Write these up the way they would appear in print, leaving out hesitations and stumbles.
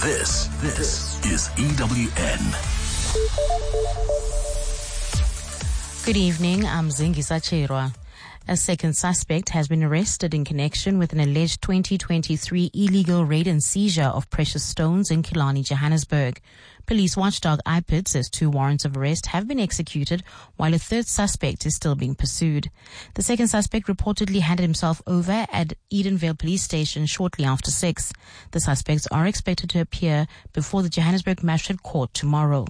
This is EWN. Good evening, I'm Zingisa Chirwa. A second suspect has been arrested in connection with an alleged 2023 illegal raid and seizure of precious stones in Killarney, Johannesburg. Police watchdog IPID says 2 warrants of arrest have been executed, while a third suspect is still being pursued. The second suspect reportedly handed himself over at Edenvale Police Station shortly after 6. The suspects are expected to appear before the Johannesburg Magistrate Court tomorrow.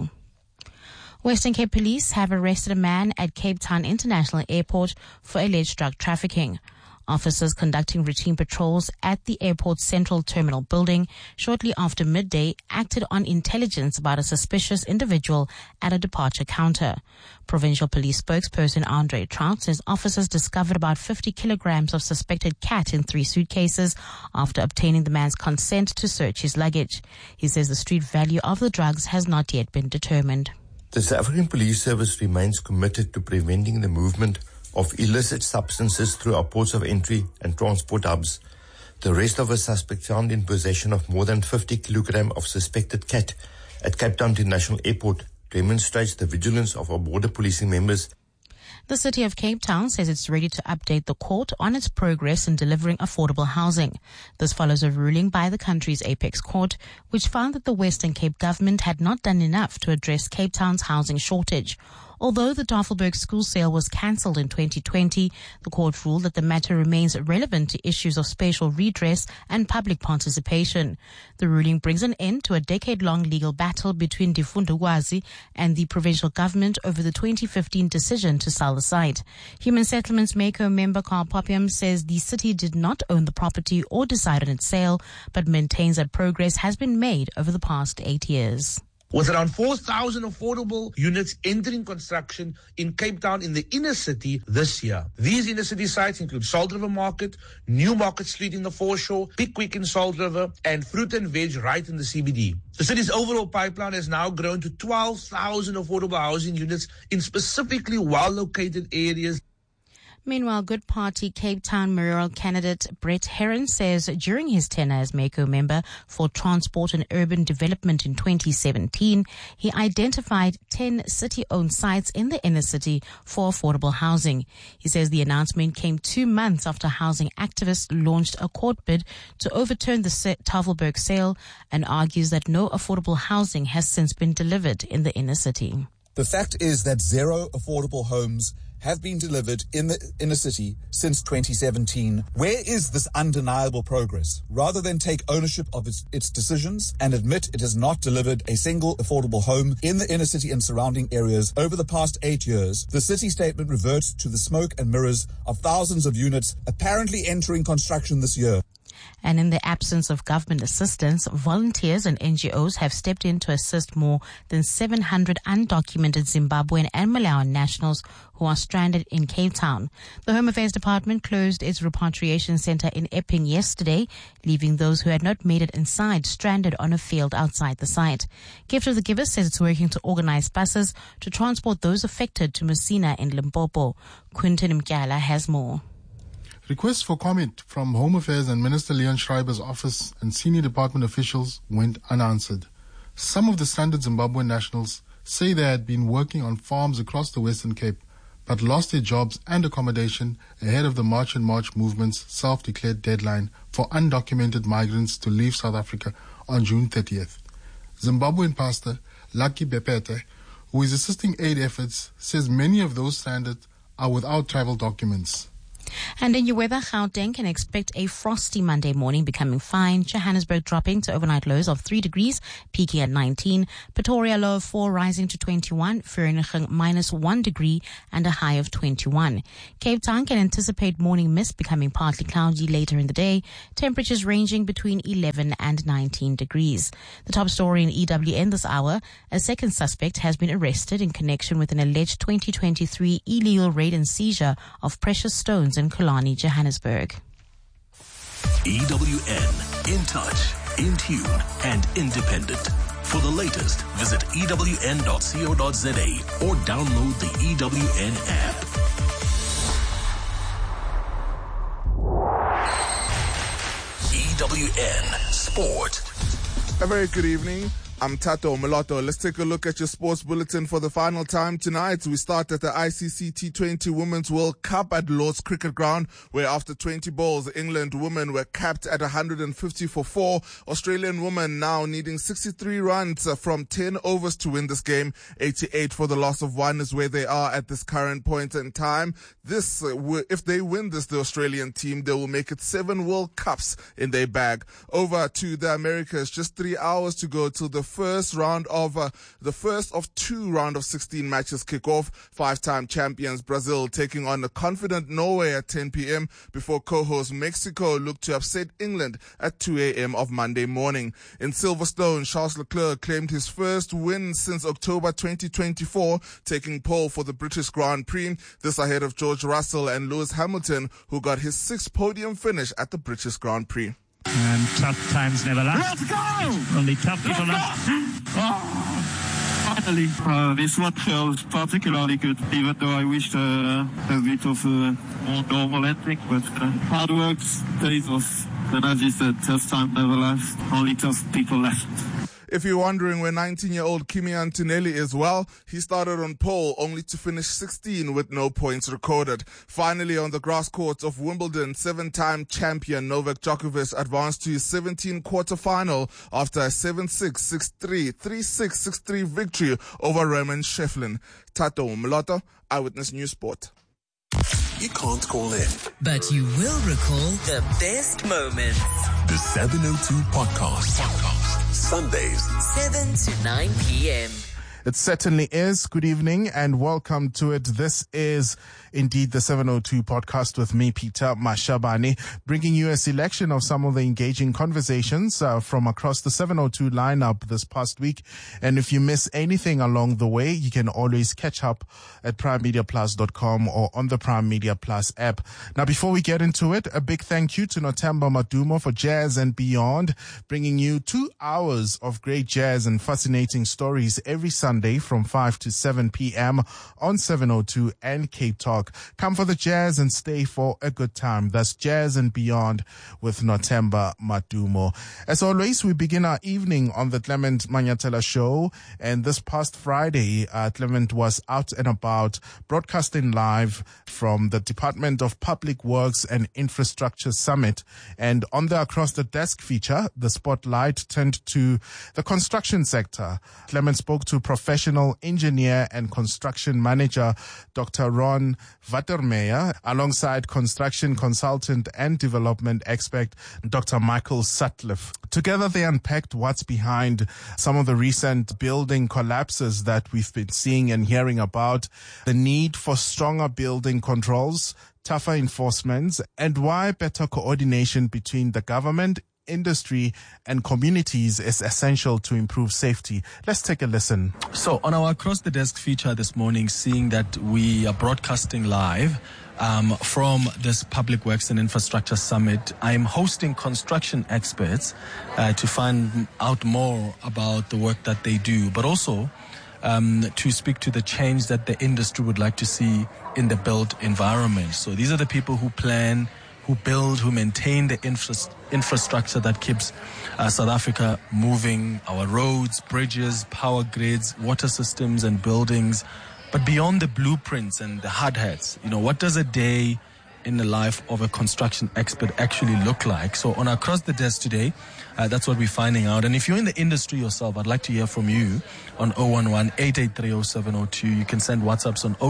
Western Cape Police have arrested a man at Cape Town International Airport for alleged drug trafficking. Officers conducting routine patrols at the airport's central terminal building shortly after midday acted on intelligence about a suspicious individual at a departure counter. Provincial Police spokesperson Andre Trout says officers discovered about 50 kilograms of suspected cat in 3 suitcases after obtaining the man's consent to search his luggage. He says the street value of the drugs has not yet been determined. The South African Police Service remains committed to preventing the movement of illicit substances through our ports of entry and transport hubs. The arrest of a suspect found in possession of more than 50 kilograms of suspected cat at Cape Town International Airport demonstrates the vigilance of our border policing members. The city of Cape Town says it's ready to update the court on its progress in delivering affordable housing. This follows a ruling by the country's apex court, which found that the Western Cape government had not done enough to address Cape Town's housing shortage. Although the Tafelberg school sale was cancelled in 2020, the court ruled that the matter remains relevant to issues of spatial redress and public participation. The ruling brings an end to a decade-long legal battle between Difundukwazi and the provincial government over the 2015 decision to sell the site. Human Settlements Mako member Carl Popium says the city did not own the property or decide on its sale, but maintains that progress has been made over the past 8 years. With around 4,000 affordable units entering construction in Cape Town in the inner city this year. These inner city sites include Salt River Market, New Market Street in the foreshore, Pickwick in Salt River, and Fruit and Veg right in the CBD. The city's overall pipeline has now grown to 12,000 affordable housing units in specifically well-located areas. Meanwhile, Good Party Cape Town mayoral candidate Brett Heron says during his tenure as Mako member for Transport and Urban Development in 2017, he identified 10 city-owned sites in the inner city for affordable housing. He says the announcement came 2 months after housing activists launched a court bid to overturn the Tafelberg sale and argues that no affordable housing has since been delivered in the inner city. The fact is that 0 affordable homes have been delivered in the inner city since 2017. Where is this undeniable progress? Rather than take ownership of its decisions and admit it has not delivered a single affordable home in the inner city and surrounding areas over the past 8 years, the city statement reverts to the smoke and mirrors of thousands of units apparently entering construction this year. And in the absence of government assistance, volunteers and NGOs have stepped in to assist more than 700 undocumented Zimbabwean and Malawian nationals who are stranded in Cape Town. The Home Affairs Department closed its repatriation center in Epping yesterday, leaving those who had not made it inside stranded on a field outside the site. Gift of the Giver says it's working to organize buses to transport those affected to Messina in Limpopo. Quinton Mkyala has more. Requests for comment from Home Affairs and Minister Leon Schreiber's office and senior department officials went unanswered. Some of the stranded Zimbabwean nationals say they had been working on farms across the Western Cape, but lost their jobs and accommodation ahead of the March and March movement's self-declared deadline for undocumented migrants to leave South Africa on June 30th. Zimbabwean pastor Lucky Bepete, who is assisting aid efforts, says many of those stranded are without travel documents. And in your weather, Gauteng can expect a frosty Monday morning, becoming fine. Johannesburg dropping to overnight lows of 3 degrees, peaking at 19. Pretoria low of 4, rising to 21. Vereeniging minus 1 degree and a high of 21. Cape Town can anticipate morning mist becoming partly cloudy later in the day. Temperatures ranging between 11 and 19 degrees. The top story in EWN this hour, a second suspect has been arrested in connection with an alleged 2023 illegal raid and seizure of precious stones in Killarney, Johannesburg. EWN, in touch, in tune, and independent. For the latest, visit ewn.co.za or download the EWN app. EWN Sport. A very good evening. I'm Tato Mulatto. Let's take a look at your sports bulletin for the final time tonight. We start at the ICC T20 Women's World Cup at Lord's Cricket Ground, where after 20 balls, England women were capped at 150 for 4. Australian women now needing 63 runs from 10 overs to win this game. 88 for the loss of 1 is where they are at this current point in time. If they win this, the Australian team, they will make it 7 World Cups in their bag. Over to the Americas, just 3 hours to go till the first of 2 round of 16 matches kick off. 5-time champions Brazil taking on a confident Norway at 10 p.m. before co-host Mexico look to upset England at 2 a.m. of Monday morning. In Silverstone, Charles Leclerc claimed his first win since October 2024, taking pole for the British Grand Prix. This ahead of George Russell and Lewis Hamilton, who got his 6th podium finish at the British Grand Prix. And tough times never last. Let's go! Only tough people last. Finally, this one feels particularly good, even though I wished a bit of a more normal ending. But hard work pays off. And as you said, tough time never lasts. Only tough people left. If you're wondering where 19-year-old Kimi Antonelli is, well, he started on pole only to finish 16 with no points recorded. Finally, on the grass courts of Wimbledon, 7-time champion Novak Djokovic advanced to his 17th quarterfinal after a 7-6, 6-3, 3-6, 6-3 victory over Roman Shevlin. Tato Mulatto, Eyewitness News Sport. You can't call in, but you will recall the best moments. The 702 Podcast. Sundays, 7 to 9 p.m. It certainly is. Good evening and welcome to it. This is indeed the 702 Podcast with me, Peter Mashabane, bringing you a selection of some of the engaging conversations from across the 702 lineup this past week. And if you miss anything along the way, you can always catch up at primemediaplus.com or on the Prime Media Plus app. Now, before we get into it, a big thank you to Nothemba Madumo for Jazz and Beyond, bringing you 2 hours of great jazz and fascinating stories every Sunday from 5 to 7 p.m. on 702 and Cape Talk. Come for the jazz and stay for a good time. That's Jazz and Beyond with Nothemba Madumo. As always, we begin our evening on the Clement Manyatela Show. And this past Friday, Clement was out and about broadcasting live from the Department of Public Works and Infrastructure Summit. And on the Across the Desk feature, the spotlight turned to the construction sector. Clement spoke to professional engineer and construction manager Dr. Ron Watermeyer, alongside construction consultant and development expert Dr. Michael Sutcliffe. Together they unpacked what's behind some of the recent building collapses that we've been seeing and hearing about, the need for stronger building controls, tougher enforcements, and why better coordination between the government, industry and communities is essential to improve safety. Let's take a listen. So on our Across the Desk feature this morning, seeing that we are broadcasting live from this Public Works and Infrastructure Summit, I'm hosting construction experts to find out more about the work that they do, but also to speak to the change that the industry would like to see in the built environment. So these are the people who plan, who build, who maintain the infrastructure that keeps South Africa moving, our roads, bridges, power grids, water systems and buildings. But beyond the blueprints and the hard hats, what does a day in the life of a construction expert actually look like? So on Across the Desk today, that's what we're finding out. And if you're in the industry yourself, I'd like to hear from you on 011-883-0702. You can send WhatsApps on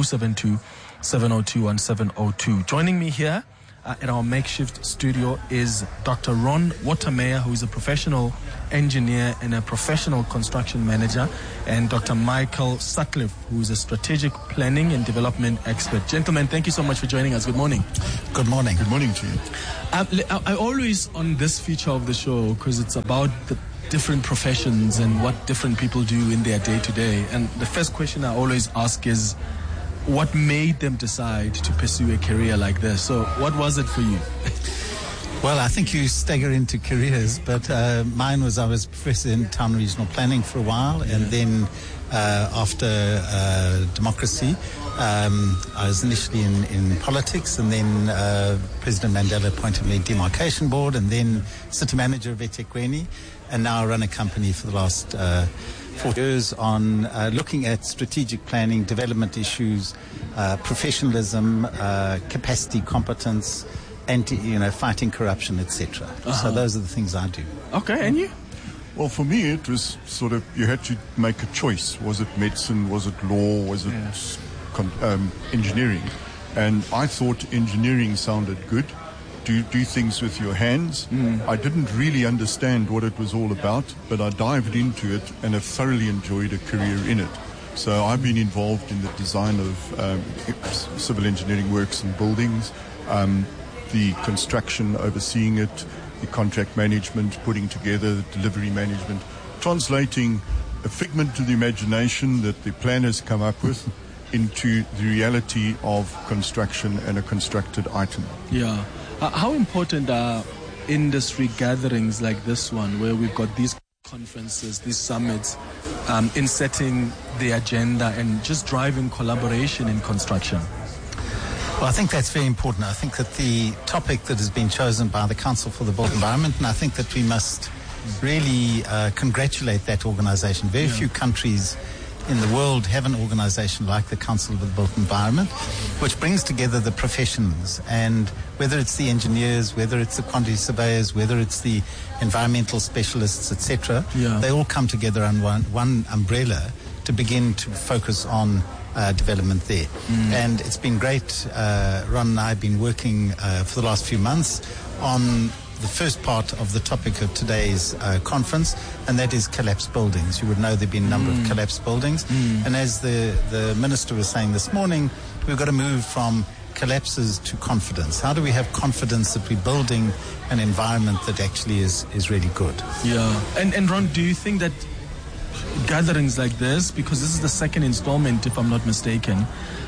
072-702-1702. Joining me here at our makeshift studio is Dr. Ron Watermeyer, who is a professional engineer and a professional construction manager, and Dr. Michael Sutcliffe, who is a strategic planning and development expert. Gentlemen, thank you so much for joining us. Good morning. Good morning. Good morning to you. I always, on this feature of the show, because it's about the different professions and what different people do in their day-to-day, and the first question I always ask is, what made them decide to pursue a career like this? So what was it for you? Well, I think you stagger into careers, but mine was I was professor in town regional planning for a while, and then after democracy, I was initially in politics, and then President Mandela appointed me demarcation board, and then city manager of eThekwini, and now I run a company for the last 4 years on looking at strategic planning, development issues, professionalism, capacity, competence, fighting corruption, etc. So those are the things I do. Okay, and you? Well, for me, it was sort of, you had to make a choice. Was it medicine? Was it law? Was it engineering? And I thought engineering sounded good. Do things with your hands. I didn't really understand what it was all about, but I dived into it and have thoroughly enjoyed a career in it. So I've been involved in the design of civil engineering works and buildings, the construction, overseeing it, the contract management, putting together the delivery management, translating a figment of the imagination that the planners come up with into the reality of construction and a constructed item. Yeah. How important are industry gatherings like this one, where we've got these conferences, these summits, in setting the agenda and just driving collaboration in construction? Well, I think that's very important. I think that the topic that has been chosen by the Council for the Built Environment, and I think that we must really congratulate that organization. Very few countries in the world have an organization like the Council for the Built Environment, which brings together the professions, and whether it's the engineers, whether it's the quantity surveyors, whether it's the environmental specialists, etc., they all come together on one umbrella to begin to focus on development there. And it's been great. Ron and I have been working for the last few months on the first part of the topic of today's conference, and that is collapsed buildings. You would know there have been a number of collapsed buildings. And as the Minister was saying this morning, we've got to move from collapses to confidence. How do we have confidence that we're building an environment that actually is really good? Yeah. And Ron, do you think that gatherings like this, because this is the second installment, if I'm not mistaken,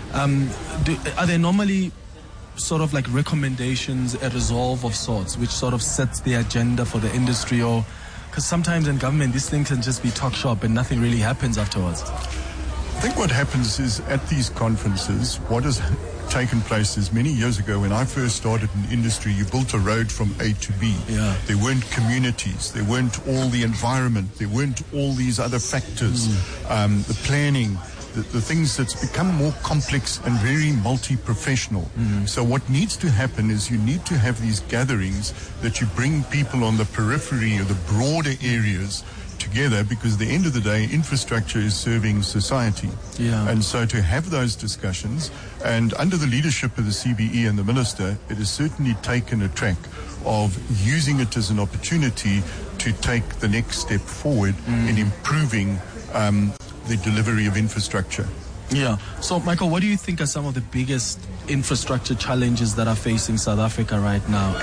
are they normally sort of like recommendations, a resolve of sorts, which sort of sets the agenda for the industry? Or because sometimes in government these things can just be talk shop and nothing really happens afterwards. I think what happens is at these conferences, what has taken place is many years ago when I first started in the industry, you built a road from A to B. There weren't communities, there weren't all the environment, there weren't all these other factors, the planning, the things that's become more complex and very multi-professional. So what needs to happen is you need to have these gatherings that you bring people on the periphery or the broader areas together, because at the end of the day, infrastructure is serving society. And so to have those discussions, and under the leadership of the CBE and the Minister, it has certainly taken a track of using it as an opportunity to take the next step forward in improving the delivery of infrastructure. Yeah. So, Michael, what do you think are some of the biggest infrastructure challenges that are facing South Africa right now,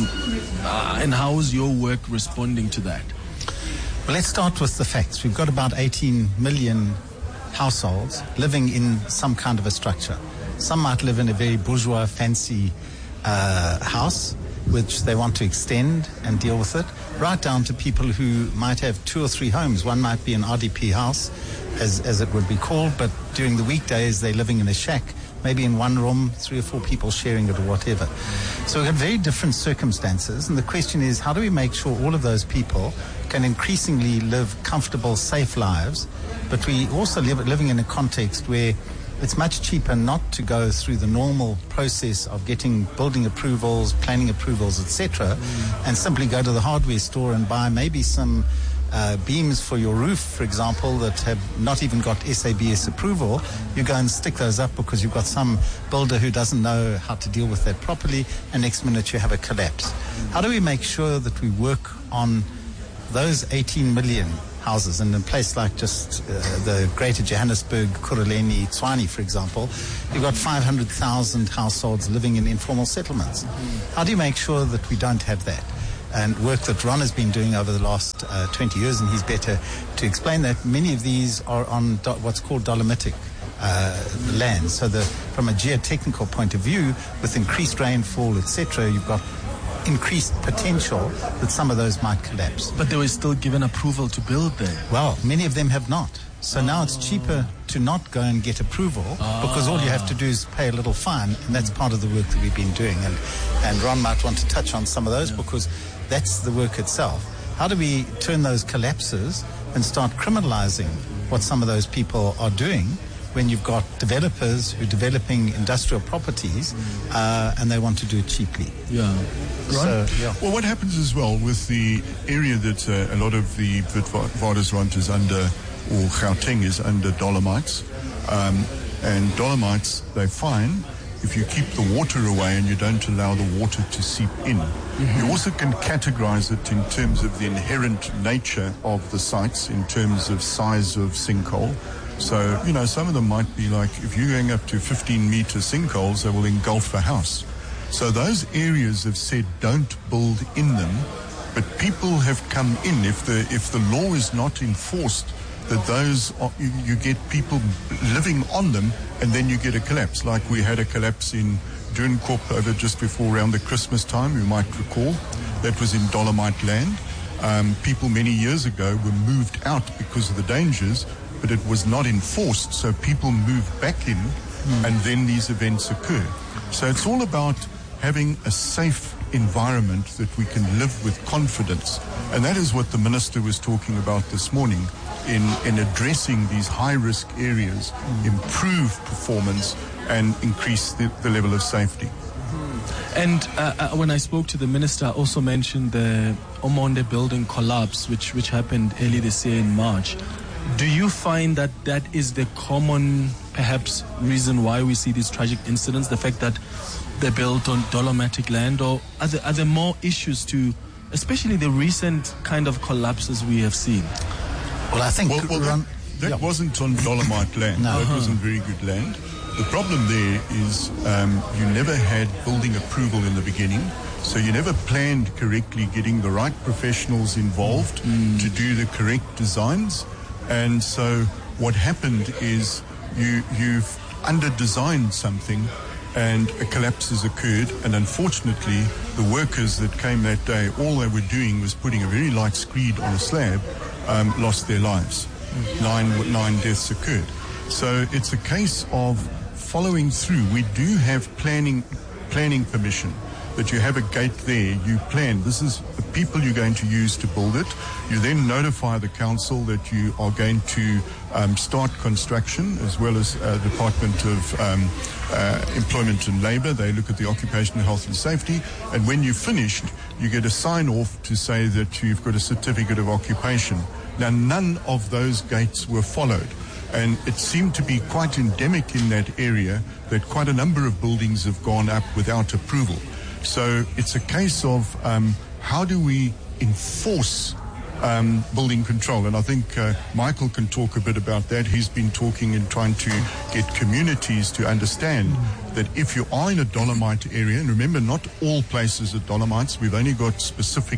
and how is your work responding to that? Well, let's start with the facts. We've got about 18 million households living in some kind of a structure. Some might live in a very bourgeois, fancy house, which they want to extend and deal with it, right down to people who might have 2 or 3 homes. One might be an RDP house, as it would be called, but during the weekdays they're living in a shack, maybe in one room, 3 or 4 people sharing it or whatever. So we've got very different circumstances, and the question is, how do we make sure all of those people can increasingly live comfortable, safe lives, but we also living in a context where it's much cheaper not to go through the normal process of getting building approvals, planning approvals, etc., and simply go to the hardware store and buy maybe some beams for your roof, for example, that have not even got SABS approval. You go and stick those up because you've got some builder who doesn't know how to deal with that properly, and next minute you have a collapse. How do we make sure that we work on those 18 million houses, and in a place like just the greater Johannesburg, Kuruleni, Tshwane, for example, you've got 500,000 households living in informal settlements. How do you make sure that we don't have that? And work that Ron has been doing over the last 20 years, and he's better to explain that. Many of these are on what's called dolomitic land. So from a geotechnical point of view, with increased rainfall, etc., you've got increased potential that some of those might collapse. But they were still given approval to build there. Well, many of them have not. So now it's cheaper to not go and get approval because all you have to do is pay a little fine, and that's part of the work that we've been doing. And Ron might want to touch on some of those because that's the work itself. How do we turn those collapses and start criminalizing what some of those people are doing when you've got developers who are developing industrial properties and they want to do it cheaply? Well, what happens as well with the area that a lot of the Witwatersrand is under, or Gauteng is under, dolomites, and dolomites, they're fine if you keep the water away and you don't allow the water to seep in. You also can categorize it in terms of the inherent nature of the sites, in terms of size of sinkhole. So, some of them might be like, if you're going up to 15-meter sinkholes, they will engulf a house. So those areas have said don't build in them, but people have come in. If the law is not enforced, that those you get people living on them, and then you get a collapse. Like we had a collapse in Duinkop over just before around the Christmas time, you might recall. That was in Dolomite land. People many years ago were moved out because of the dangers, but it was not enforced, so people moved back in, and then these events occur. So it's all about having a safe environment that we can live with confidence. And that is what the Minister was talking about this morning in addressing these high-risk areas, improve performance and increase the level of safety. And when I spoke to the Minister, I also mentioned the Omonde building collapse, which happened early this year in March. Do you find that that is the common, perhaps, reason why we see these tragic incidents, the fact that they're built on dolomitic land, or are there more issues to, especially the recent kind of collapses we have seen? Well, I think that wasn't on dolomite land. No. That wasn't very good land. The problem there is you never had building approval in the beginning, so you never planned correctly, getting the right professionals involved to do the correct designs. And so what happened is you've under-designed something and a collapse has occurred, and unfortunately the workers that came that day, all they were doing was putting a very light screed on a slab, lost their lives. Nine deaths occurred. So it's a case of following through. We do have planning permission, that you have a gate there, you plan, this is the people you're going to use to build it. You then notify the council that you are going to start construction, as well as Department of Employment and Labour. They look at the occupational health and safety, and when you've finished, you get a sign-off to say that you've got a certificate of occupation. Now, none of those gates were followed. And it seemed to be quite endemic in that area that quite a number of buildings have gone up without approval. So it's a case of how do we enforce building control? And I think Michael can talk a bit about that. He's been talking and trying to get communities to understand that if you are in a dolomite area, and remember, not all places are dolomites, we've only got specific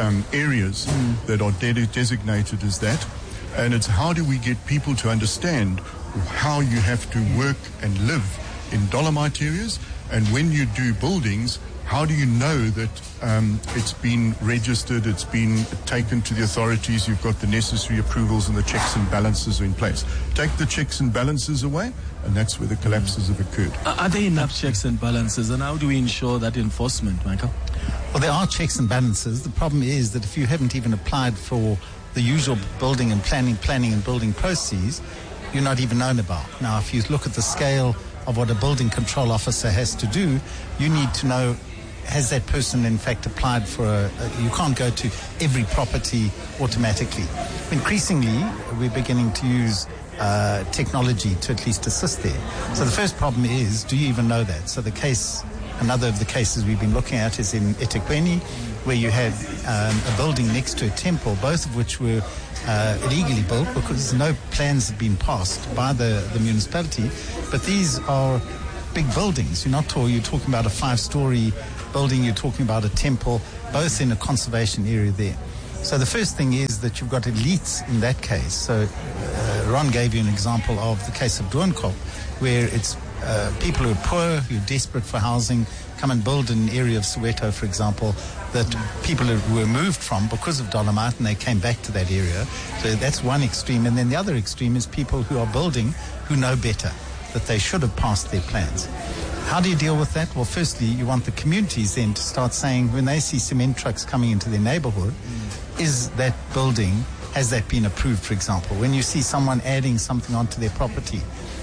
areas that are designated as that. And it's how do we get people to understand how you have to work and live in dolomite areas, and when you do buildings, how do you know that it's been registered, it's been taken to the authorities, you've got the necessary approvals and the checks and balances are in place. Take the checks and balances away, and that's where the collapses have occurred. Are there enough checks and balances, and how do we ensure that enforcement, Michael? Well, there are checks and balances. The problem is that if you haven't even applied for the usual building and planning and building processes, you're not even known about. Now, if you look at the scale of what a building control officer has to do, you need to know, has that person in fact applied for you can't go to every property automatically. Increasingly, we're beginning to use technology to at least assist there. So the first problem is, do you even know that? So another of the cases we've been looking at is in eThekwini, where you had a building next to a temple, both of which were illegally built because no plans had been passed by the municipality. But these are big buildings. You're talking about a 5-story building, you're talking about a temple, both in a conservation area there. So the first thing is that you've got elites in that case. So Ron gave you an example of the case of Duinkop, where it's people who are poor, who are desperate for housing, come and build in an area of Soweto, for example, that people who were moved from because of Dolomite and they came back to that area. So that's one extreme. And then the other extreme is people who are building who know better, that they should have passed their plans. How do you deal with that? Well, firstly, you want the communities then to start saying, when they see cement trucks coming into their neighborhood, is that building, has that been approved, for example? When you see someone adding something onto their property,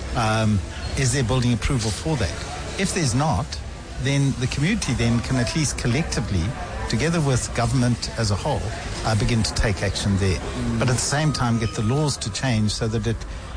is there building approval for that? If there's not, then the community then can at least collectively, together with government as a whole, begin to take action there. But at the same time, get the laws to change so that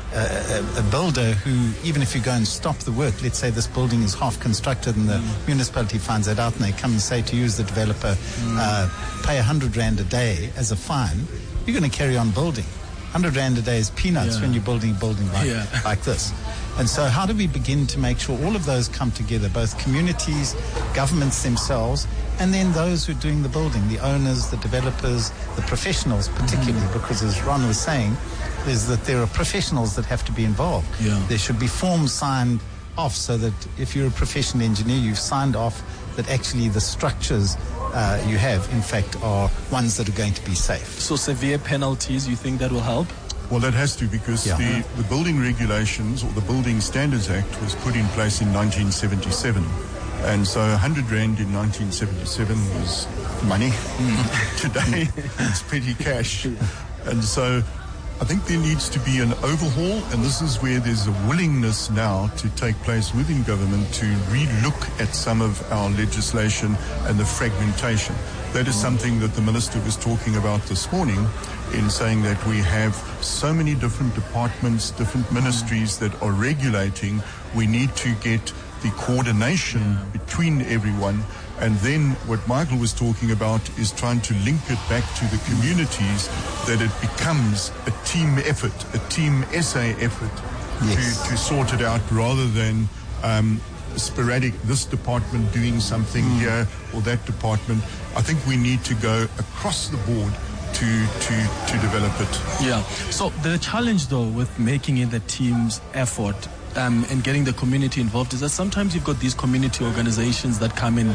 a builder who, even if you go and stop the work, let's say this building is half constructed and the municipality finds that out and they come and say to you as the developer, pay 100 Rand a day as a fine, you're going to carry on building. 100 Rand a day is peanuts when you're building a building like this. And so how do we begin to make sure all of those come together, both communities, governments themselves, and then those who are doing the building, the owners, the developers, the professionals particularly, because as Ron was saying, is that there are professionals that have to be involved. There should be forms signed off so that if you're a professional engineer, you've signed off that actually the structures you have, in fact, are ones that are going to be safe. So severe penalties, you think that will help? Well, that has to, because the building regulations, or the Building Standards Act, was put in place in 1977. And so 100 Rand in 1977 was money. Today, it's petty cash. And so I think there needs to be an overhaul, and this is where there's a willingness now to take place within government to re-look at some of our legislation and the fragmentation. That is something that the Minister was talking about this morning, in saying that we have so many different departments, different ministries that are regulating. We need to get the coordination between everyone. And then what Michael was talking about is trying to link it back to the communities, that it becomes a team effort, a team SA effort to sort it out, rather than sporadic, this department doing something here or that department. I think we need to go across the board to develop it. Yeah. So the challenge, though, with making it the team's effort and getting the community involved is that sometimes you've got these community organizations that come in,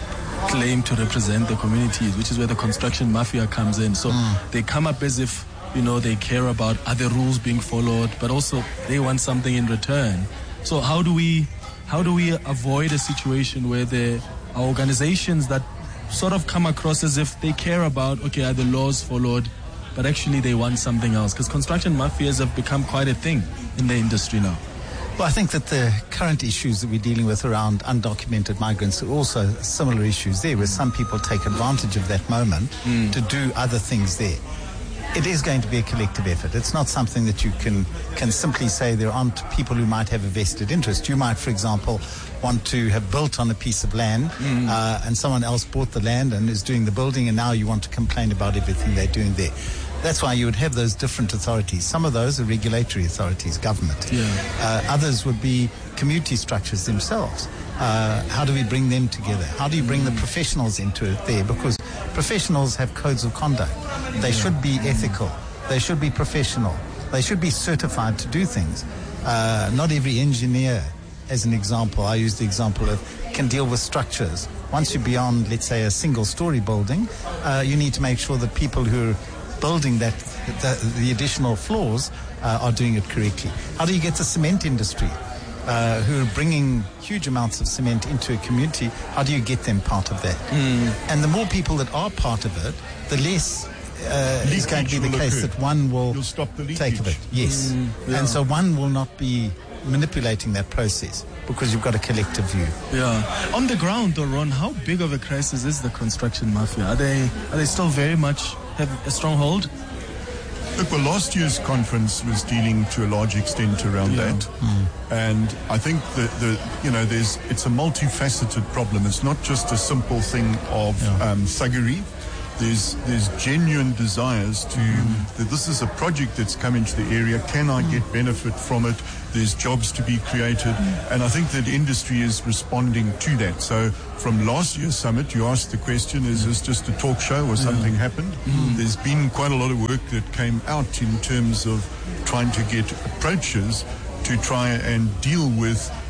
claim to represent the communities, which is where the construction mafia comes in. So they come up as if, you know, they care about other rules being followed, but also they want something in return. So how do we avoid a situation where there are organizations that sort of come across as if they care about, okay, are the laws followed, but actually they want something else? Because construction mafias have become quite a thing in the industry now. Well, I think that the current issues that we're dealing with around undocumented migrants are also similar issues there, where some people take advantage of that moment to do other things there. It is going to be a collective effort. It's not something that you can simply say there aren't people who might have a vested interest. You might, for example, want to have built on a piece of land and someone else bought the land and is doing the building, and now you want to complain about everything they're doing there. That's why you would have those different authorities. Some of those are regulatory authorities, government. Others would be community structures themselves. How do we bring them together? How do you bring the professionals into it there? Because professionals have codes of conduct. They should be ethical. They should be professional. They should be certified to do things. Not every engineer, as an example, I use the example of, can deal with structures. Once you're beyond, let's say, a single-story building, you need to make sure that people who are building that the additional floors are doing it correctly. How do you get the cement industry, who are bringing huge amounts of cement into a community? How do you get them part of that? And the more people that are part of it, the less is going to be the case that one will take of it. Yes. And so one will not be manipulating that process, because you've got a collective view. On the ground, though, Ron, how big of a crisis is the construction mafia? Are they still very much have a stronghold? Look, well, last year's conference was dealing to a large extent around that. And I think that it's a multifaceted problem. It's not just a simple thing of thuggery. There's genuine desires that this is a project that's come into the area. Can I get benefit from it? There's jobs to be created. And I think that industry is responding to that. So from last year's summit, you asked the question, is this just a talk show or something happened? There's been quite a lot of work that came out in terms of trying to get approaches to try and deal with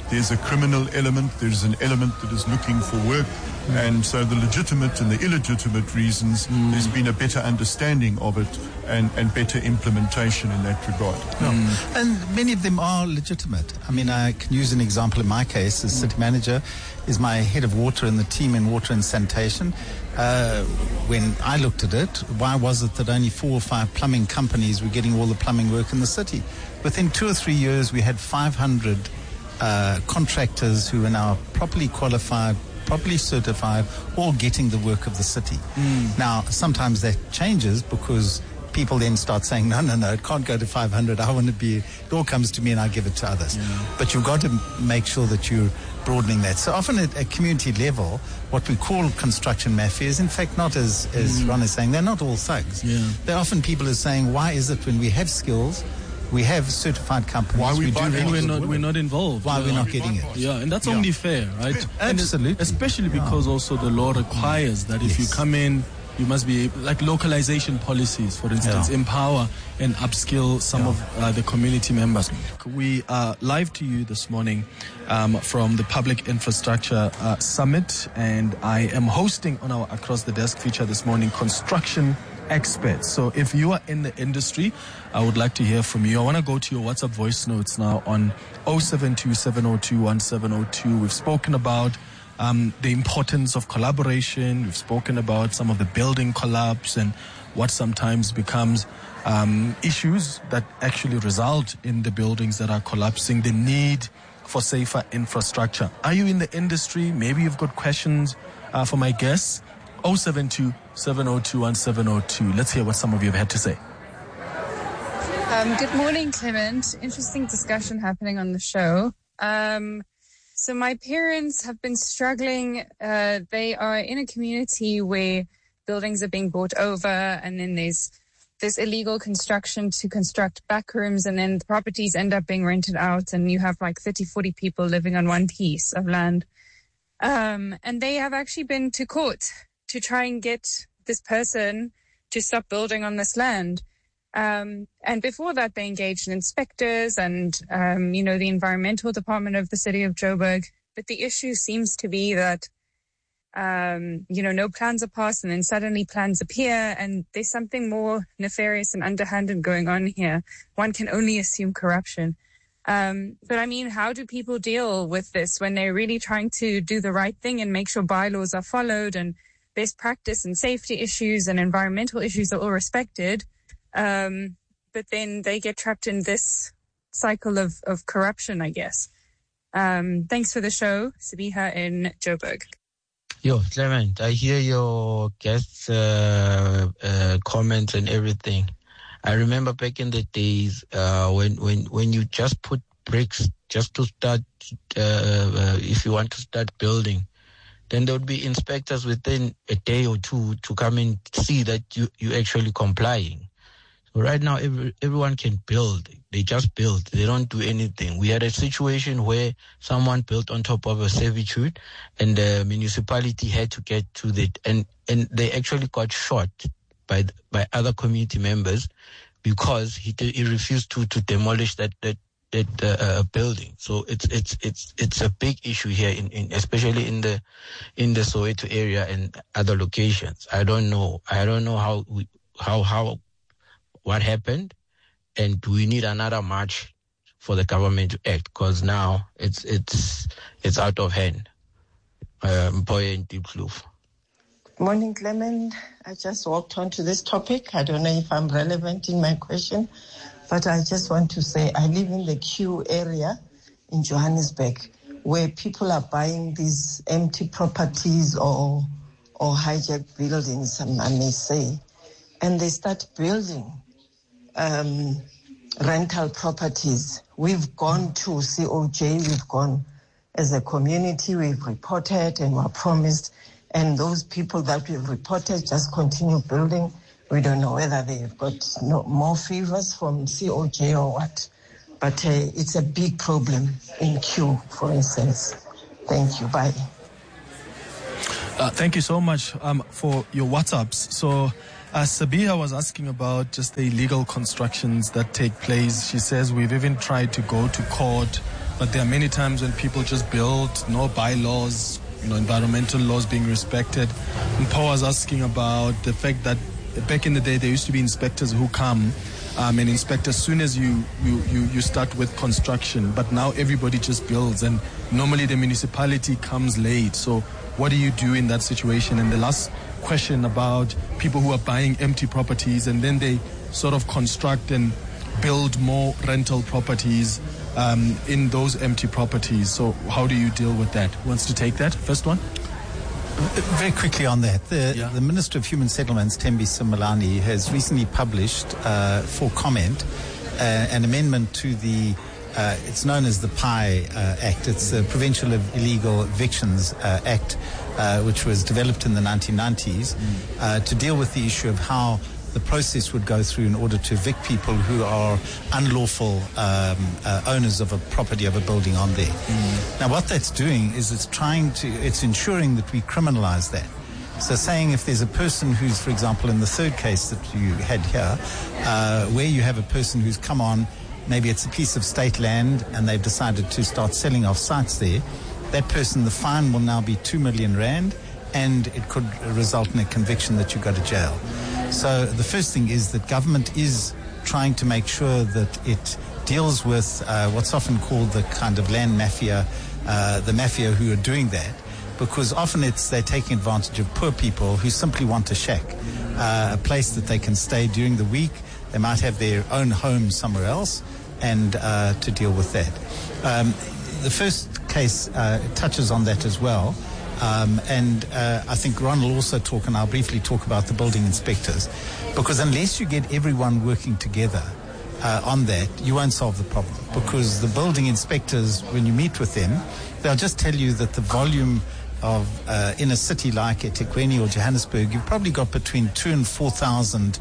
There's a criminal element. There's an element that is looking for work. And so the legitimate and the illegitimate reasons, there's been a better understanding of it and better implementation in that regard. And many of them are legitimate. I mean, I can use an example in my case. As city manager is my head of water in the team in water and sanitation. When I looked at it, why was it that only 4 or 5 plumbing companies were getting all the plumbing work in the city? Within 2 or 3 years, we had 500 contractors who are now properly qualified, properly certified, all getting the work of the city. Now, sometimes that changes because people then start saying, no, it can't go to 500. I want to be, it all comes to me and I give it to others. But you've got to make sure that you're broadening that. So often at a community level, what we call construction mafia is in fact not as Ron is saying, they're not all thugs. They're often people who are saying, why is it when we have skills, we have certified companies. Why we're not involved? Why we're not getting it? Yeah, and that's only fair, right? Absolutely. Especially because also the law requires that if you come in, you must be like localization policies, for instance, empower and upskill some of the community members. We are live to you this morning from the Public Infrastructure Summit, and I am hosting on our Across the Desk feature this morning construction experts. So if you are in the industry, I would like to hear from you. I want to go to your WhatsApp voice notes now on 072-702-1702. We've spoken about the importance of collaboration. We've spoken about some of the building collapse and what sometimes becomes issues that actually result in the buildings that are collapsing, the need for safer infrastructure. Are you in the industry? Maybe you've got questions for my guests. 072-702-1702. Let's hear what some of you have had to say. Good morning, Clement. Interesting discussion happening on the show. So my parents have been struggling. They are in a community where buildings are being bought over, and then there's illegal construction to construct back rooms, and then the properties end up being rented out, and you have like 30, 40 people living on one piece of land. And they have actually been to court to try and get this person to stop building on this land. And before that, they engaged inspectors and, the environmental department of the city of Joburg. But the issue seems to be that, no plans are passed, and then suddenly plans appear, and there's something more nefarious and underhanded going on here. One can only assume corruption. But I mean, how do people deal with this when they're really trying to do the right thing and make sure bylaws are followed and best practice and safety issues and environmental issues are all respected? But then they get trapped in this cycle of corruption, I guess. Thanks for the show, Sabiha in Joburg. Yo, Clement, I hear your guests' comments and everything. I remember back in the days when you just put bricks just to start, if you want to start building, then there would be inspectors within a day or two to come and see that you actually complying. So right now, everyone can build. They just build. They don't do anything. We had a situation where someone built on top of a servitude, and the municipality had to get to that, and they actually got shot by other community members because he refused to demolish that building. So it's a big issue here in especially in the Soweto area and other locations. I don't know how what happened, and do we need another march for the government to act? Because now it's out of hand. Morning, Clement. I just walked onto this topic. I don't know if I'm relevant in my question, but I just want to say I live in the Q area in Johannesburg, where people are buying these empty properties or hijacked buildings, I may say, and they start building rental properties. We've gone to COJ, we've gone as a community, we've reported and were promised, and those people that we've reported just continue building. We don't know whether they've got more favors from COJ or what, but it's a big problem in Q, for instance. Thank you. Bye. Thank you so much for your WhatsApps. So Sabiha was asking about just the illegal constructions that take place. She says we've even tried to go to court but there are many times when people just build, no bylaws, environmental laws being respected. And Paul was asking about the fact that back in the day there used to be inspectors who come and inspect as soon as you start with construction, but now everybody just builds, and normally the municipality comes late. So what do you do in that situation? And the last question about people who are buying empty properties and then they sort of construct and build more rental properties in those empty properties. So how do you deal with that? Who wants to take that? First one? Very quickly on that, the Minister of Human Settlements, Thembi Simelane, has recently published for comment an amendment to the it's known as the PI Act. It's the Prevention of Illegal Evictions Act, which was developed in the 1990s to deal with the issue of how the process would go through in order to evict people who are unlawful owners of a property, of a building on there. Now, what that's doing is it's ensuring that we criminalize that. So saying if there's a person who's, for example, in the third case that you had here, where you have a person who's come on, maybe it's a piece of state land and they've decided to start selling off sites there, that person, the fine will now be 2 million rand, and it could result in a conviction that you go to jail. So the first thing is that government is trying to make sure that it deals with what's often called the kind of land mafia, the mafia who are doing that, because often they're taking advantage of poor people who simply want a shack, a place that they can stay during the week. They might have their own home somewhere else, and to deal with that. The first case touches on that as well. And I think Ron will also talk, and I'll briefly talk about the building inspectors, because unless you get everyone working together on that, you won't solve the problem. Because the building inspectors, when you meet with them, they'll just tell you that the volume of in a city like eThekwini or Johannesburg, you've probably got between 2,000 and 4,000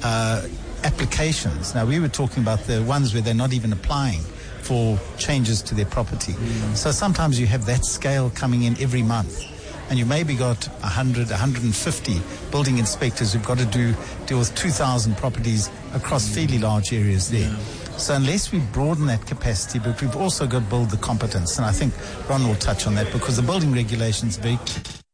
applications. Now, we were talking about the ones where they're not even applying for changes to their property. So sometimes you have that scale coming in every month, and you maybe got 100, 150 building inspectors who've got to deal with 2,000 properties across fairly large areas there. So unless we broaden that capacity, but we've also got to build the competence, and I think Ron will touch on that, because the building regulations are very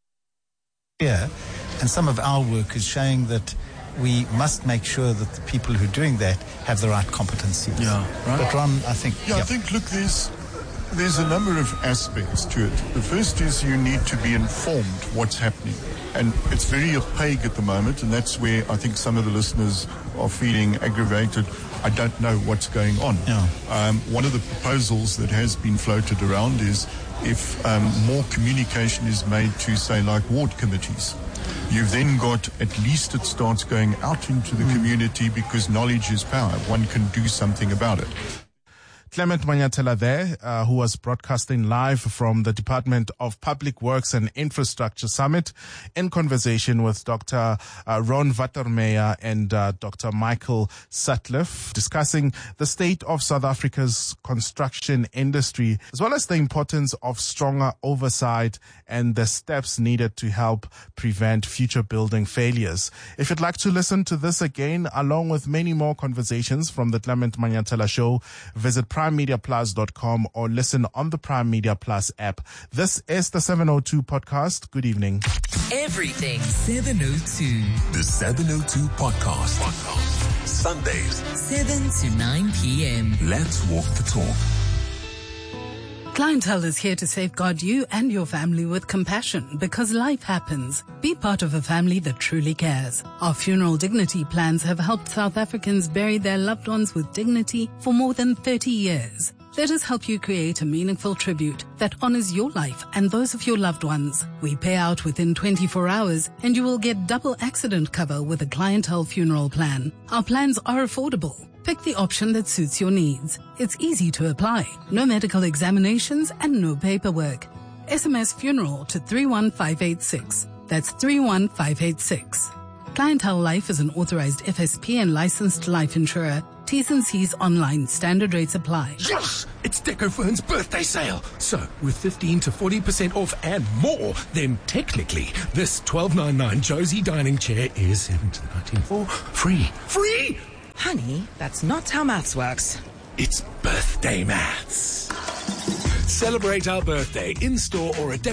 clear, and some of our work is showing that we must make sure that the people who are doing that have the right competencies. Right. But Ron, I think... I think, look, there's a number of aspects to it. The first is you need to be informed what's happening. And it's very opaque at the moment, and that's where I think some of the listeners are feeling aggravated. I don't know what's going on. One of the proposals that has been floated around is if more communication is made to, say, like ward committees. You've then got, at least it starts going out into the community, because knowledge is power. One can do something about it. Clement Manyathela there, who was broadcasting live from the Department of Public Works and Infrastructure Summit, in conversation with Dr. Ron Watermeyer and Dr. Michael Sutcliffe, discussing the state of South Africa's construction industry, as well as the importance of stronger oversight and the steps needed to help prevent future building failures. If you'd like to listen to this again, along with many more conversations from the Clement Manyathela Show, visit primemediaplus.com or listen on the Prime Media Plus app. This is the 702 podcast. Good evening. Everything 702. The 702 podcast. Sundays, 7 to 9 p.m. Let's walk the talk. Clientele is here to safeguard you and your family with compassion, because life happens. Be part of a family that truly cares. Our funeral dignity plans have helped South Africans bury their loved ones with dignity for more than 30 years. Let us help you create a meaningful tribute that honors your life and those of your loved ones. We pay out within 24 hours, and you will get double accident cover with a Clientele funeral plan. Our plans are affordable. Pick the option that suits your needs. It's easy to apply. No medical examinations and no paperwork. SMS funeral to 31586. That's 31586. Clientele Life is an authorized FSP and licensed life insurer. T's and C's online. Standard rates apply. Yes! It's Decophone's birthday sale. So, with 15 to 40% off and more, then technically, this 1299 Josie dining chair is 7 for free. Free! Honey, that's not how maths works. It's birthday maths. Celebrate our birthday in-store or at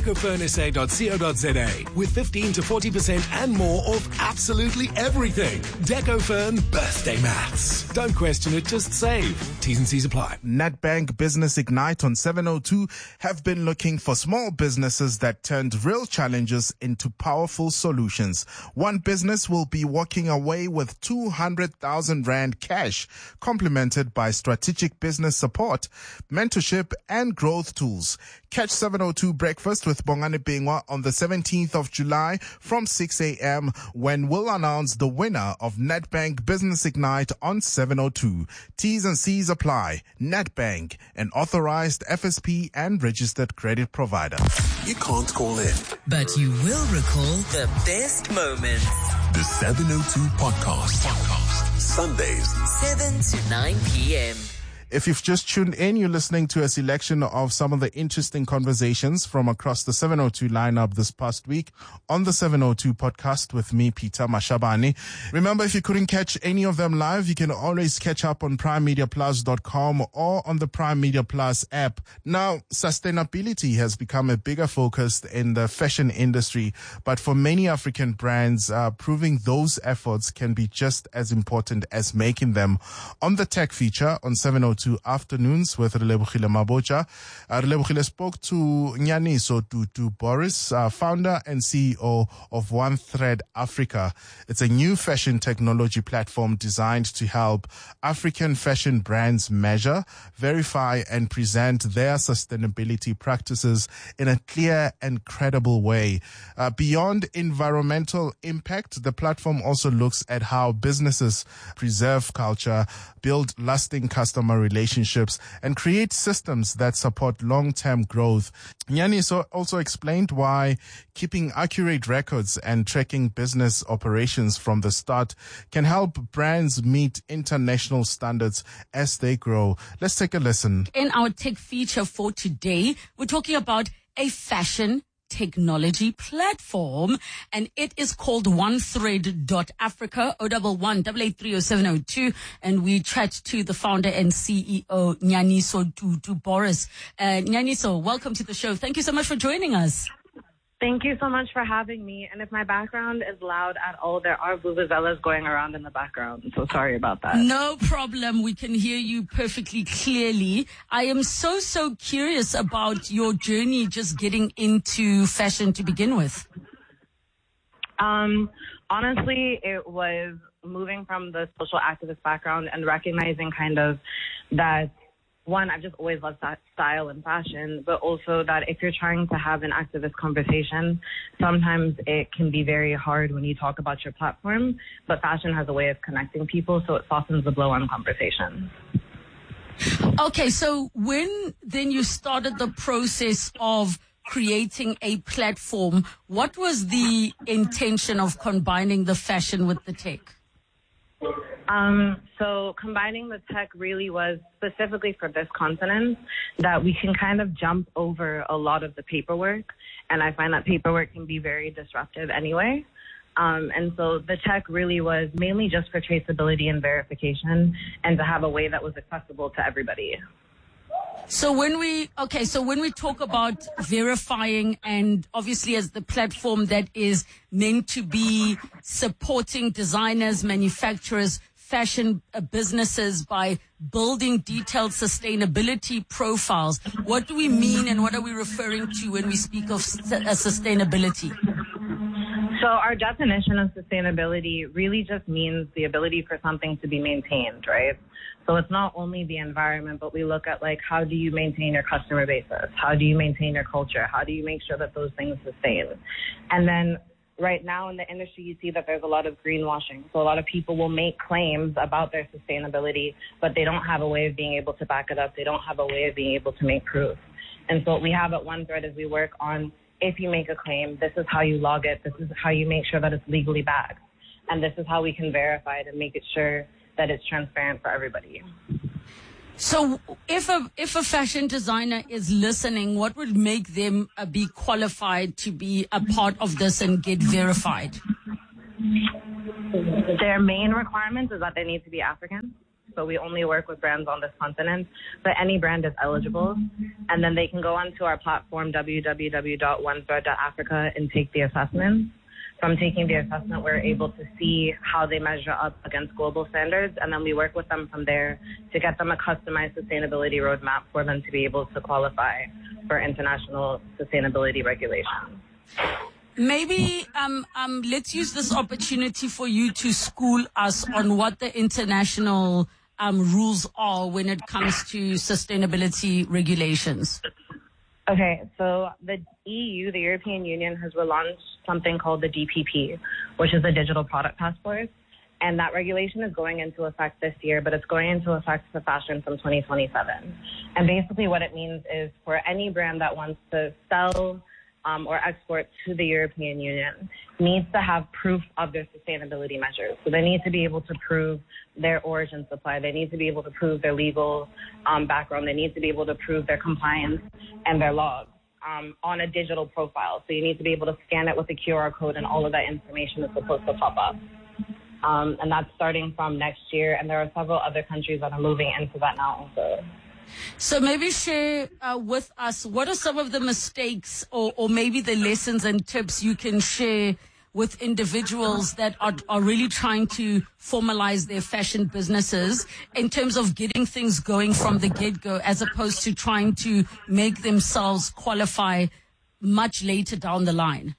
decofurnsa.co.za with 15 to 40% and more off absolutely everything. Decofurn Birthday Maths. Don't question it, just save. T's and C's apply. Nedbank Business Ignite on 702 have been looking for small businesses that turned real challenges into powerful solutions. One business will be walking away with 200,000 Rand cash, complemented by strategic business support, mentorship, and growth tools. Catch 702 Breakfast with Bongani Bingwa on the 17th of July from 6 a.m. when we'll announce the winner of Nedbank Business Ignite on 702. T's and C's apply. Nedbank, an authorized FSP and registered credit provider. You can't call in, but you will recall the best moments. The 702 Podcast. Sundays, 7 to 9 p.m. If you've just tuned in, you're listening to a selection of some of the interesting conversations from across the 702 lineup this past week on the 702 podcast with me, Peter Mashabane. Remember, if you couldn't catch any of them live, you can always catch up on primemediaplus.com or on the Prime Media Plus app. Now, sustainability has become a bigger focus in the fashion industry, but for many African brands, proving those efforts can be just as important as making them. On the tech feature on 702 afternoons with Relebogile Mabocha. Relebogile spoke to Nyaniso Tutu Boris, founder and CEO of One Thread Africa. It's a new fashion technology platform designed to help African fashion brands measure, verify, and present their sustainability practices in a clear and credible way. Beyond environmental impact, the platform also looks at how businesses preserve culture, build lasting customer relationships, and create systems that support long-term growth. Nyani also explained why keeping accurate records and tracking business operations from the start can help brands meet international standards as they grow. Let's take a listen. In our tech feature for today, we're talking about a fashion technology platform, and it is called OneThread.Africa, 011-883-0702, and we chat to the founder and CEO, Nyaniso Tutu Boris. Nyaniso, welcome to the show. Thank you so much for joining us. Thank you so much for having me. And if my background is loud at all, there are vuvuzelas going around in the background. So sorry about that. No problem. We can hear you perfectly clearly. I am so curious about your journey just getting into fashion to begin with. Honestly, it was moving from the social activist background and recognizing kind of that, one, I've just always loved that style and fashion, but also that if you're trying to have an activist conversation, sometimes it can be very hard when you talk about your platform, but fashion has a way of connecting people, so it softens the blow on conversation. Okay, so when then you started the process of creating a platform, what was the intention of combining the fashion with the tech? So combining the tech really was specifically for this continent that we can kind of jump over a lot of the paperwork. And I find that paperwork can be very disruptive anyway. And so the tech really was mainly just for traceability and verification and to have a way that was accessible to everybody. So when we talk about verifying, and obviously as the platform that is meant to be supporting designers, manufacturers, fashion businesses by building detailed sustainability profiles, what do we mean and what are we referring to when we speak of sustainability? So our definition of sustainability really just means the ability for something to be maintained, right? So it's not only the environment, but we look at like, how do you maintain your customer basis? How do you maintain your culture? How do you make sure that those things sustain? And then right now in the industry, you see that there's a lot of greenwashing. So a lot of people will make claims about their sustainability, but they don't have a way of being able to back it up. They don't have a way of being able to make proof. And so what we have at One Thread is we work on, if you make a claim, this is how you log it. This is how you make sure that it's legally backed. And this is how we can verify it and make it sure that it's transparent for everybody. So if a fashion designer is listening, what would make them be qualified to be a part of this and get verified? Their main requirement is that they need to be African. so we only work with brands on this continent, but any brand is eligible. And then they can go onto our platform, www.onethread.africa, and take the assessment. From taking the assessment, we're able to see how they measure up against global standards, and then we work with them from there to get them a customized sustainability roadmap for them to be able to qualify for international sustainability regulations. Maybe let's use this opportunity for you to school us on what the international rules are when it comes to sustainability regulations. Okay, so the EU, the European Union, has relaunched something called the DPP, which is the Digital Product Passport. And that regulation is going into effect this year, but it's going into effect for fashion from 2027. And basically what it means is for any brand that wants to sell or export to the European Union needs to have proof of their sustainability measures. So they need to be able to prove their origin supply. They need to be able to prove their legal background. They need to be able to prove their compliance and their logs on a digital profile. So you need to be able to scan it with a QR code, and all of that information is supposed to pop up. And that's starting from next year. And there are several other countries that are moving into that now also. So maybe share with us, what are some of the mistakes or maybe the lessons and tips you can share with individuals that are really trying to formalize their fashion businesses in terms of getting things going from the get-go, as opposed to trying to make themselves qualify much later down the line?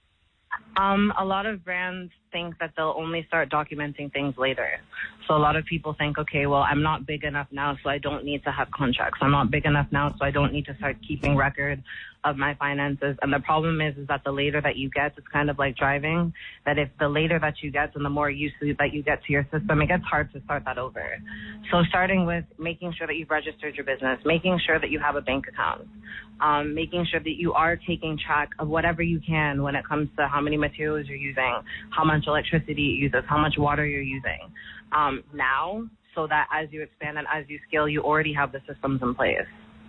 A lot of brands think that they'll only start documenting things later. So a lot of people think, okay, well, I'm not big enough now, so I don't need to have contracts. I'm not big enough now, so I don't need to start keeping record of my finances. And the problem is that the later that you get, it's kind of like driving, that if the later that you get and the more used to that you get to your system, it gets hard to start that over. So starting with making sure that you've registered your business, making sure that you have a bank account, making sure that you are taking track of whatever you can when it comes to how many materials you're using, how much electricity it uses, how much water you're using now, so that as you expand and as you scale, you already have the systems in place.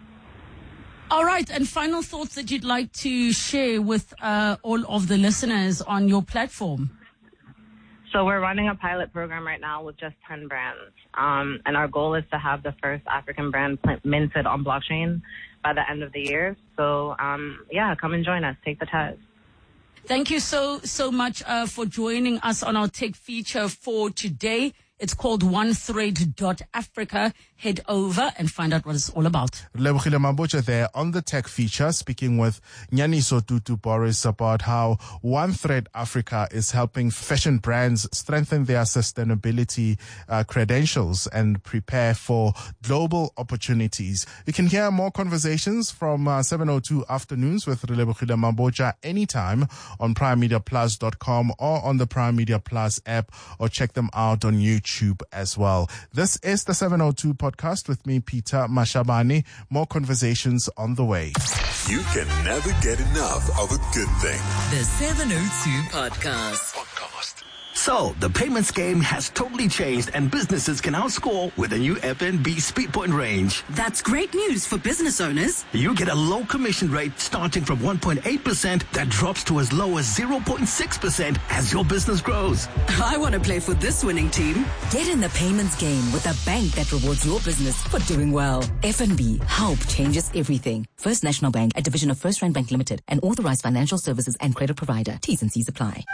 All right. And final thoughts that you'd like to share with all of the listeners on your platform? So we're running a pilot program right now with just 10 brands. And our goal is to have the first African brand minted on blockchain by the end of the year. So, come and join us. Take the test. Thank you so much for joining us on our tech feature for today. It's called onethread.africa. Head over and find out what it's all about. Lebohile Mabotja there on the tech feature, speaking with Nyaniso Tutu Boris about how One Thread Africa is helping fashion brands strengthen their sustainability credentials and prepare for global opportunities. You can hear more conversations from 7:02 afternoons with Lebohile Mabotja anytime on PrimeMediaPlus.com or on the Prime Media Plus app, or check them out on YouTube as well. This is the 702 podcast with me, Peter Mashabane. More conversations on the way. You can never get enough of a good thing. The 702 podcast. So, the payments game has totally changed, and businesses can now score with the new FNB Speedpoint range. That's great news for business owners. You get a low commission rate starting from 1.8% that drops to as low as 0.6% as your business grows. I want to play for this winning team. Get in the payments game with a bank that rewards your business for doing well. FNB, help changes everything. First National Bank, a division of First Rand Bank Limited, an authorized financial services and credit provider. T's and C's apply.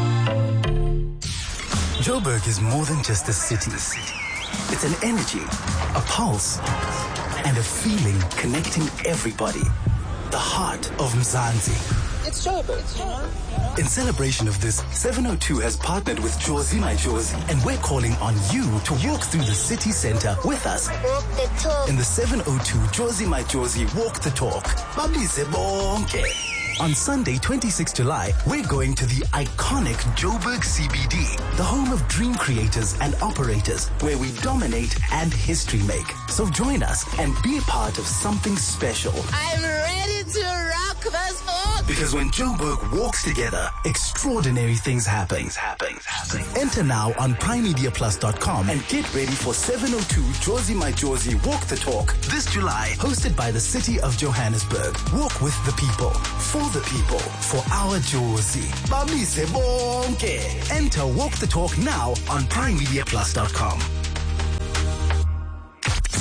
Joburg is more than just a city. It's an energy, a pulse, and a feeling connecting everybody. The heart of Mzansi. It's Joburg. In celebration of this, 702 has partnered with Jozi My Jozi, and we're calling on you to walk through the city center with us. Walk the talk. In the 702 Jozi My Jozi Walk the Talk. Babize bonke. On Sunday, 26 July, we're going to the iconic Joburg CBD, the home of dream creators and operators, where we dominate and history make. So join us and be a part of something special. I'm ready to rock this book. Because when Joburg walks together, extraordinary things happen. Enter now on PrimeMediaPlus.com and get ready for 702 Jozi My Jozi Walk the Talk this July, hosted by the City of Johannesburg. Walk with the people, for the people, for our Jozi. Bamise bonke. Enter Walk the Talk now on PrimeMediaPlus.com.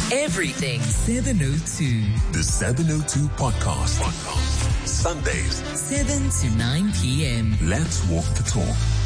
Everything 702. The 702 Podcast. Sundays, 7 to 9 p.m. Let's walk the talk.